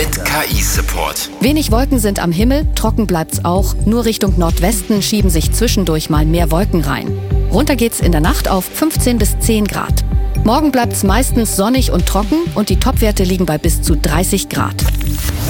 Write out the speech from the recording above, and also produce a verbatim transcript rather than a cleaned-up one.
mit K I-Support. Wenig Wolken sind am Himmel, trocken bleibt's auch. Nur Richtung Nordwesten schieben sich zwischendurch mal mehr Wolken rein. Runter geht's in der Nacht auf fünfzehn bis zehn Grad. Morgen bleibt's meistens sonnig und trocken und die Topwerte liegen bei bis zu dreißig Grad.